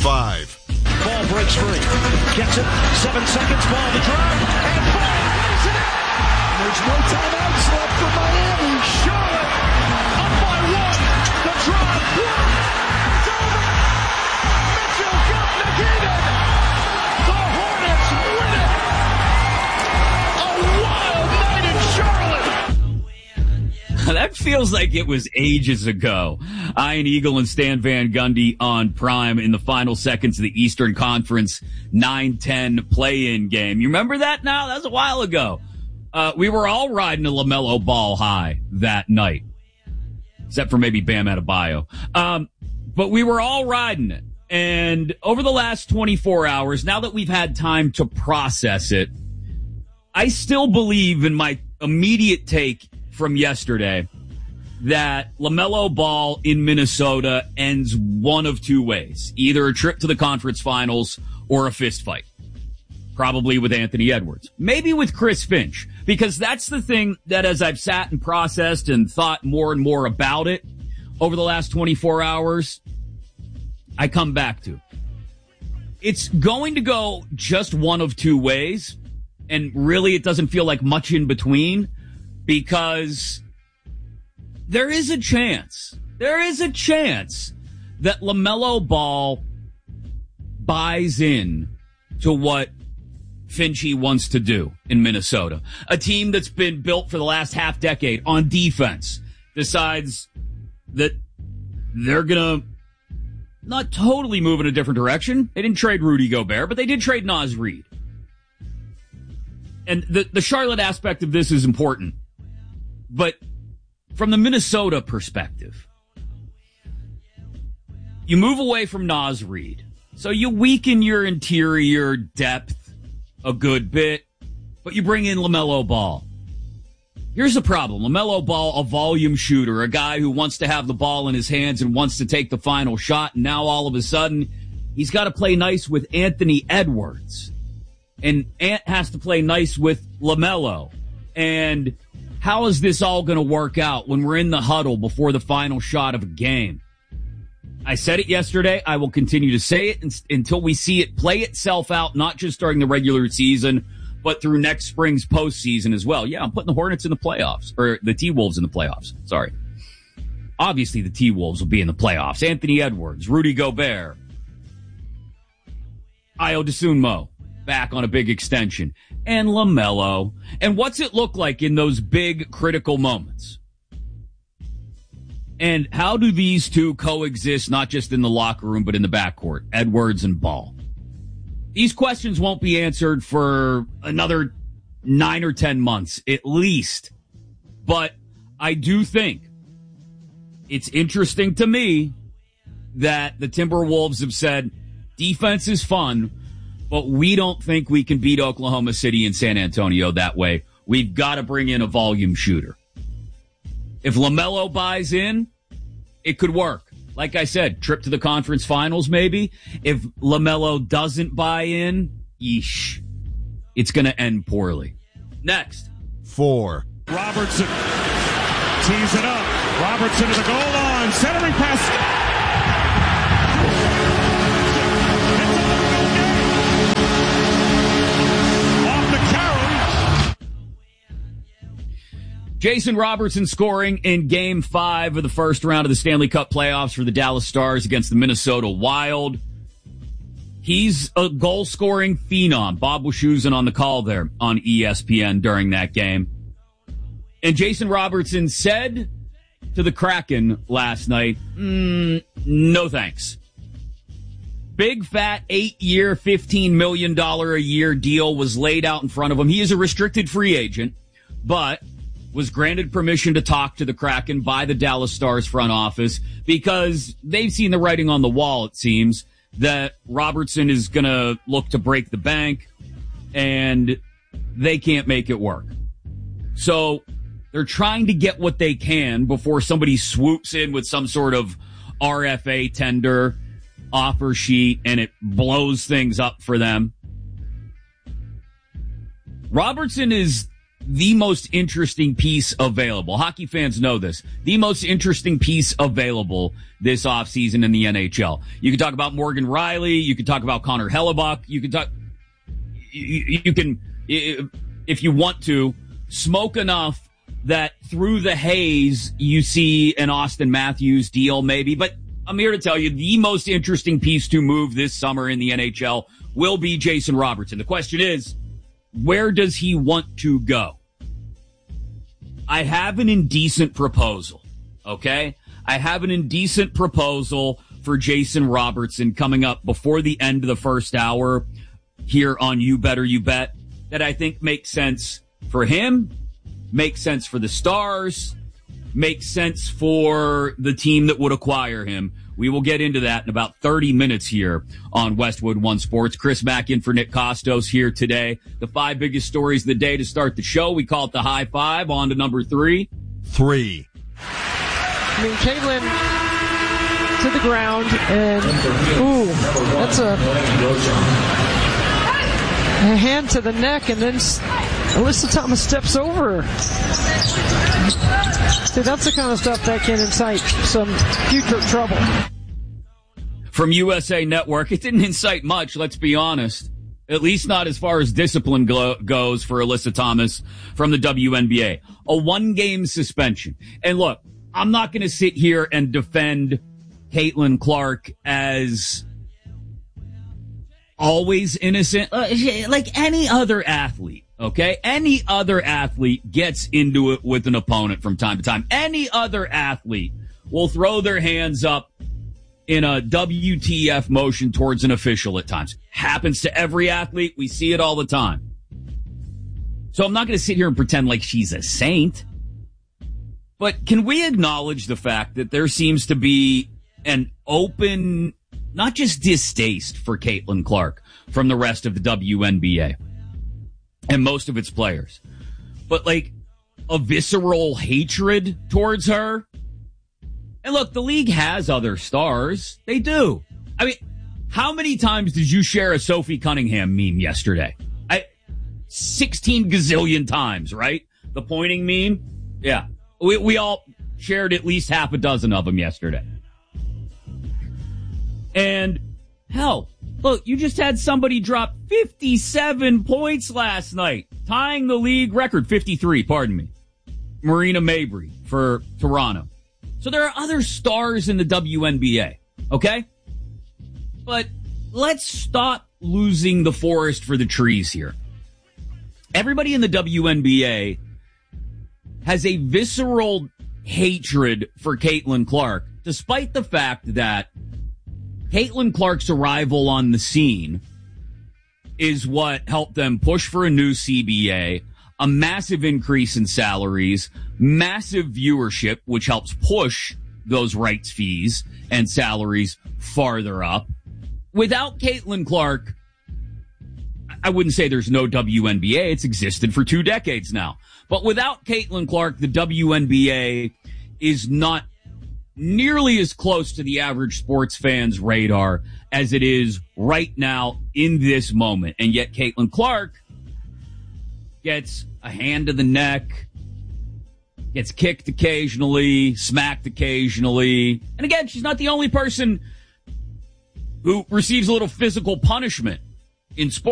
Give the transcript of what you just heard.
5. Ball breaks free. Gets it. 7 seconds. Ball to drive. And ball lays it in. There's no timeouts left for Miami. Charlotte up by 1. The drive. It's over. Mitchell got negated. The Hornets win it. A wild night in Charlotte. That feels like it was ages ago. Ian Eagle and Stan Van Gundy on Prime in the final seconds of the Eastern Conference 9-10 play-in game. You remember that now? That was a while ago. We were all riding a LaMelo Ball high that night. Except for maybe Bam Adebayo. But we were all riding it. And over the last 24 hours, now that we've had time to process it, I still believe in my immediate take from yesterday that LaMelo Ball in Minnesota ends one of two ways. Either a trip to the conference finals or a fist fight. Probably with Anthony Edwards. Maybe with Chris Finch. Because that's the thing that as I've sat and processed and thought more and more about it over the last 24 hours, I come back to. It's going to go just one of two ways. And really it doesn't feel like much in between. Because there is a chance that LaMelo Ball buys in to what Finchie wants to do in Minnesota. A team that's been built for the last half decade on defense decides that they're going to not totally move in a different direction. They didn't trade Rudy Gobert, but they did trade Naz Reid. And the Charlotte aspect of this is important. But from the Minnesota perspective, you move away from Naz Reid. So you weaken your interior depth a good bit, but you bring in LaMelo Ball. Here's the problem. LaMelo Ball, a volume shooter, a guy who wants to have the ball in his hands and wants to take the final shot. And now all of a sudden, he's got to play nice with Anthony Edwards. And Ant has to play nice with LaMelo. And how is this all going to work out when we're in the huddle before the final shot of a game? I said it yesterday. I will continue to say it until we see it play itself out, not just during the regular season, but through next spring's postseason as well. Yeah, I'm putting the Hornets in the playoffs, or the T-Wolves in the playoffs. Sorry. Obviously, the T-Wolves will be in the playoffs. Anthony Edwards, Rudy Gobert, Ayo Dosunmu back on a big extension. And LaMelo. And what's it look like in those big critical moments? And how do these two coexist, not just in the locker room, but in the backcourt? Edwards and Ball. These questions won't be answered for another 9 or 10 months, at least. But I do think it's interesting to me that the Timberwolves have said defense is fun, but we don't think we can beat Oklahoma City and San Antonio that way. We've got to bring in a volume shooter. If LaMelo buys in, it could work. Like I said, trip to the conference finals maybe. If LaMelo doesn't buy in, yeesh, it's going to end poorly. Next. 4. Robertson tees it up. Robertson to the goal line. Centering pass. Jason Robertson scoring in Game 5 of the first round of the Stanley Cup playoffs for the Dallas Stars against the Minnesota Wild. He's a goal-scoring phenom. Bob Wischusen on the call there on ESPN during that game. And Jason Robertson said to the Kraken last night, no thanks. Big, fat, 8-year, $15 million a year deal was laid out in front of him. He is a restricted free agent, but was granted permission to talk to the Kraken by the Dallas Stars front office because they've seen the writing on the wall, it seems, that Robertson is going to look to break the bank and they can't make it work. So they're trying to get what they can before somebody swoops in with some sort of RFA tender offer sheet and it blows things up for them. Robertson is the most interesting piece available. Hockey fans know this. The most interesting piece available this offseason in the NHL. You can talk about Morgan Riley. You can talk about Connor Hellebuck. You can talk, you can, if you want to, smoke enough that through the haze you see an Austin Matthews deal maybe. But I'm here to tell you the most interesting piece to move this summer in the NHL will be Jason Robertson. The question is, where does he want to go? I have an indecent proposal, okay? I have an indecent proposal for Jason Robertson coming up before the end of the first hour here on You Better You Bet that I think makes sense for him, makes sense for the Stars, makes sense for the team that would acquire him. We will get into that in about 30 minutes here on Westwood One Sports. Chris Mack in for Nick Costos here today. The 5 biggest stories of the day to start the show. We call it the high 5. On to number 3. I mean, Caitlin to the ground, and that's a hand to the neck, and then Alyssa Thomas steps over her. See, that's the kind of stuff that can incite some future trouble. From USA Network, it didn't incite much, let's be honest. At least not as far as discipline goes for Alyssa Thomas from the WNBA. A 1-game suspension. And look, I'm not going to sit here and defend Caitlin Clark as always innocent, like any other athlete, okay? Any other athlete gets into it with an opponent from time to time. Any other athlete will throw their hands up in a WTF motion towards an official at times. Happens to every athlete. We see it all the time. So I'm not going to sit here and pretend like she's a saint. But can we acknowledge the fact that there seems to be an open, not just distaste for Caitlin Clark from the rest of the WNBA and most of its players, but like a visceral hatred towards her? And look, the league has other stars. They do. I mean, how many times did you share a Sophie Cunningham meme yesterday? 16 gazillion times, right? The pointing meme? Yeah. We all shared at least half a dozen of them yesterday. And hell, look, you just had somebody drop 57 points last night, tying the league record, 53, pardon me. Marina Mabrey for Toronto. So there are other stars in the WNBA, okay? But let's stop losing the forest for the trees here. Everybody in the WNBA has a visceral hatred for Caitlin Clark, despite the fact that Caitlin Clark's arrival on the scene is what helped them push for a new CBA, a massive increase in salaries, massive viewership, which helps push those rights fees and salaries farther up. Without Caitlin Clark, I wouldn't say there's no WNBA. It's existed for 2 decades now. But without Caitlin Clark, the WNBA is not nearly as close to the average sports fan's radar as it is right now in this moment. And yet Caitlin Clark gets a hand to the neck, gets kicked occasionally, smacked occasionally. And again, she's not the only person who receives a little physical punishment in sports.